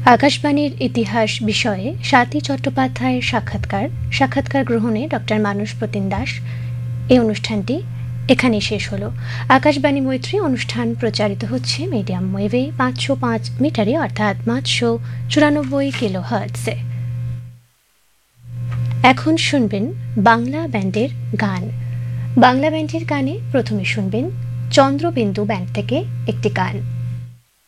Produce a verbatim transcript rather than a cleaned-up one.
আকাশবাণীর ইতিহাস বিষয়ে স্বাতী চট্টোপাধ্যায়ের সাক্ষাৎকার সাক্ষাৎকার গ্রহণে ডক্টর মানস প্রতিম দাস। এই অনুষ্ঠানটি এখানেই শেষ হলো। আকাশবাণী মৈত্রী অনুষ্ঠান প্রচারিত হচ্ছে মিডিয়াম ওয়েভে পাঁচশো পাঁচ মিটারে অর্থাৎ পাঁচশো চুরানব্বই কিলো হার্টসে। এখন শুনবেন বাংলা ব্যান্ডের গান। বাংলা ব্যান্ডের গানে প্রথমে শুনবেন চন্দ্রবিন্দু ব্যান্ড থেকে একটি গান।